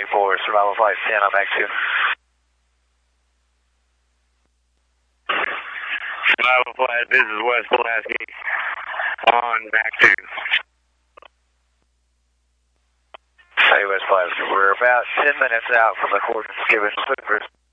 24, survival flight 10 on back 2. Survival flight, this is West Pulaski on back 2. Hey, West Pulaski, we're about 10 minutes out from the coordinates given.